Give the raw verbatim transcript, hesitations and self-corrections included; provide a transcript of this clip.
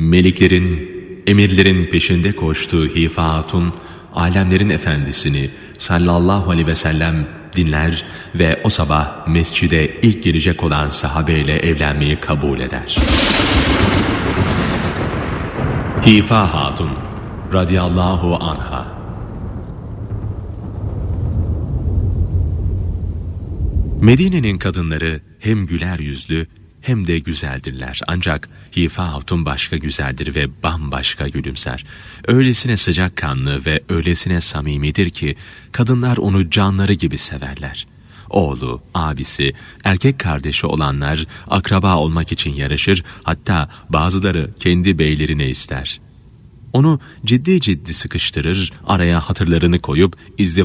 Meliklerin, emirlerin peşinde koştuğu Hifa Hatun, alemlerin efendisini sallallahu aleyhi ve sellem dinler ve o sabah mescide ilk girecek olan sahabeyle evlenmeyi kabul eder. Hifa Hatun radıyallahu anha. Medine'nin kadınları hem güler yüzlü hem de güzeldirler. Ancak Hifa Hatun başka güzeldir ve bambaşka gülümser. Öylesine sıcakkanlı ve öylesine samimidir ki kadınlar onu canları gibi severler. Oğlu, abisi, erkek kardeşi olanlar akraba olmak için yarışır, hatta bazıları kendi beylerine ister. Onu ciddi ciddi sıkıştırır, araya hatırlarını koyup izdivaç